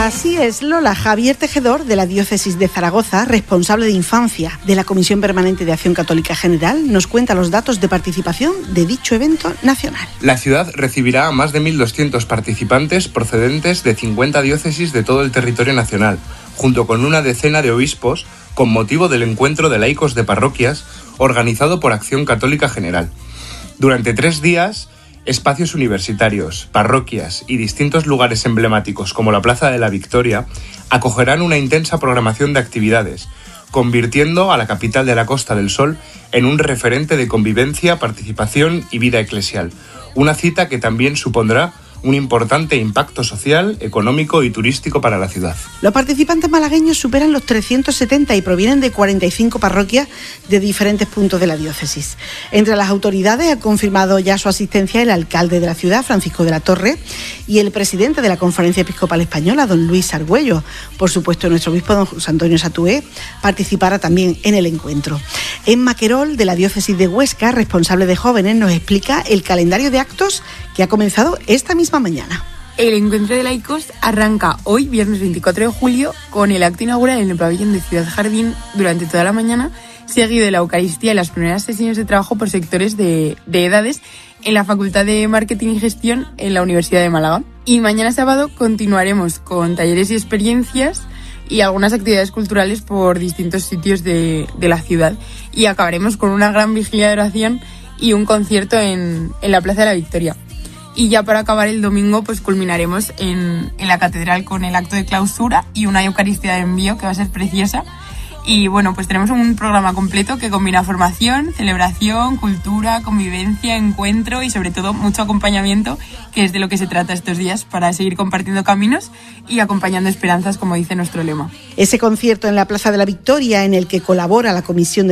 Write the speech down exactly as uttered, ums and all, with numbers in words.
Así es, Lola. Javier Tejedor, de la Diócesis de Zaragoza, responsable de Infancia de la Comisión Permanente de Acción Católica General, nos cuenta los datos de participación de dicho evento nacional. La ciudad recibirá a más de mil doscientos participantes procedentes de cincuenta diócesis de todo el territorio nacional, junto con una decena de obispos, con motivo del encuentro de laicos de parroquias organizado por Acción Católica General. Durante tres días, espacios universitarios, parroquias y distintos lugares emblemáticos como la Plaza de la Victoria acogerán una intensa programación de actividades, convirtiendo a la capital de la Costa del Sol en un referente de convivencia, participación y vida eclesial. Una cita que también supondrá un importante impacto social, económico y turístico para la ciudad. Los participantes malagueños superan los trescientos setenta y provienen de cuarenta y cinco parroquias de diferentes puntos de la diócesis. Entre las autoridades ha confirmado ya su asistencia el alcalde de la ciudad, Francisco de la Torre, y el presidente de la Conferencia Episcopal Española, don Luis Argüello. Por supuesto, nuestro obispo, don José Antonio Satué, participará también en el encuentro. Emma Querol, de la diócesis de Huesca, responsable de jóvenes, nos explica el calendario de actos que ha comenzado esta misma mañana. El encuentro de laicos arranca hoy, viernes veinticuatro de julio, con el acto inaugural en el pabellón de Ciudad Jardín durante toda la mañana, seguido de la Eucaristía y las primeras sesiones de trabajo por sectores de, de edades en la Facultad de Marketing y Gestión en la Universidad de Málaga. Y mañana sábado continuaremos con talleres y experiencias y algunas actividades culturales por distintos sitios de, de la ciudad. Y acabaremos con una gran vigilia de oración y un concierto en, en la Plaza de la Victoria. Y ya para acabar el domingo, pues culminaremos en, en la catedral con el acto de clausura y una Eucaristía de envío que va a ser preciosa. Y bueno, pues tenemos un programa completo que combina formación, celebración, cultura, convivencia, encuentro y sobre todo mucho acompañamiento, que es de lo que se trata estos días, para seguir compartiendo caminos y acompañando esperanzas, como dice nuestro lema. Ese concierto en la Plaza de la Victoria, en el que colabora la Comisión de